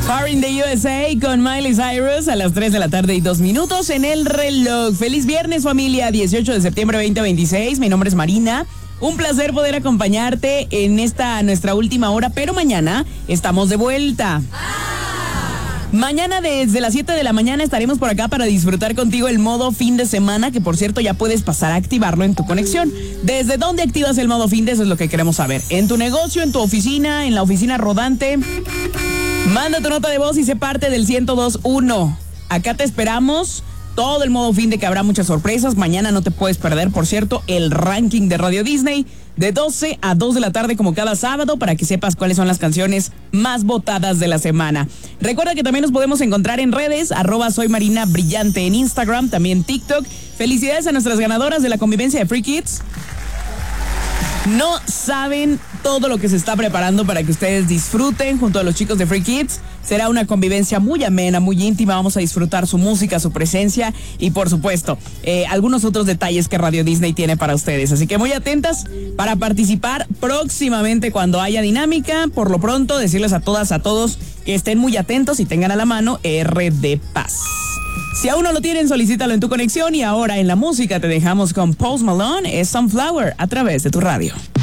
Far in the USA con Miley Cyrus a las 3 de la tarde y 2 minutos en el reloj. Feliz viernes, familia, 18 de septiembre 2026. Mi nombre es Marina. Un placer poder acompañarte en esta nuestra última hora, pero mañana estamos de vuelta. Mañana desde las 7 de la mañana estaremos por acá para disfrutar contigo el modo fin de semana, que por cierto ya puedes pasar a activarlo en tu conexión. ¿Desde dónde activas el modo fin de? Eso es lo que queremos saber. ¿En tu negocio, en tu oficina, en la oficina rodante? Manda tu nota de voz y sé parte del 102.1. Acá te esperamos. Todo el modo fin de, que habrá muchas sorpresas. Mañana no te puedes perder, por cierto, el ranking de Radio Disney de 12 a 2 de la tarde como cada sábado, para que sepas cuáles son las canciones más votadas de la semana. Recuerda que también nos podemos encontrar en redes, @soymarinabrillante en Instagram, también TikTok. Felicidades a nuestras ganadoras de la convivencia de Free Kids. No saben todo lo que se está preparando para que ustedes disfruten junto a los chicos de Free Kids. Será una convivencia muy amena, muy íntima. Vamos a disfrutar su música, su presencia y, por supuesto, algunos otros detalles que Radio Disney tiene para ustedes. Así que muy atentas para participar próximamente cuando haya dinámica. Por lo pronto, decirles a todas, a todos que estén muy atentos y tengan a la mano RD Paz. Si aún no lo tienen, solicítalo en tu conexión. Y ahora en la música te dejamos con Post Malone, es Sunflower, a través de tu radio.